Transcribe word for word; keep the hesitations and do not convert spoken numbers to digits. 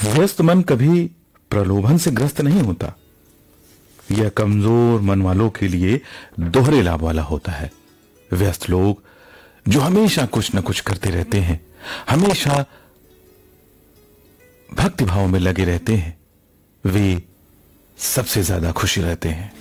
व्यस्त मन कभी प्रलोभन से ग्रस्त नहीं होता। यह कमजोर मन वालों के लिए दोहरे लाभ वाला होता है। व्यस्त लोग जो हमेशा कुछ न कुछ करते रहते हैं, हमेशा भक्ति भाव में लगे रहते हैं, वे सबसे ज्यादा खुशी रहते हैं।